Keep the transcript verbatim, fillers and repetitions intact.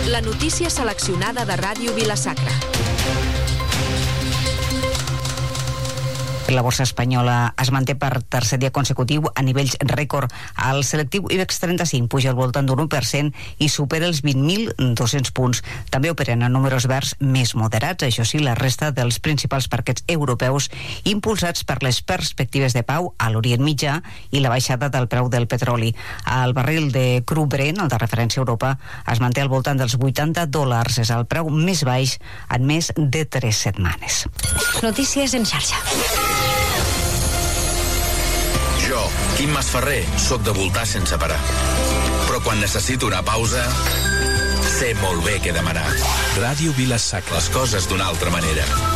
La notícia seleccionada de Ràdio Vila-sacra. La borsa espanyola es manté per tercer dia consecutiu a nivells rècord. El selectiu IBEX trenta-cinc puja al voltant d'un u per cent i supera els vint mil dos-cents punts. També operen a números verds més moderats, això sí, la resta dels principals parquets europeus, impulsats per les perspectives de pau a l'Orient Mitjà i la baixada del preu del petroli. El barril de cru Brent, el de referència a Europa, es manté al voltant dels vuitanta dòlars. És el preu més baix en més de tres setmanes. Notícies en xarxa. Jo, Quim Masferrer, sóc de voltar sense parar. Però quan necessito una pausa, sé molt bé què demanar. Ràdio Vila-sacra. Les coses d'una altra manera.